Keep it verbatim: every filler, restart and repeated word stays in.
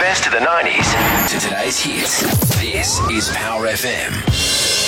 best of the nineties to today's hits. This is Power F M.